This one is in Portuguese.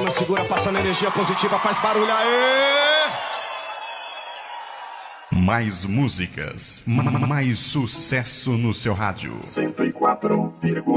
não segura, passando energia positiva, faz barulho aí! Mais músicas, mais sucesso no seu rádio. 104,1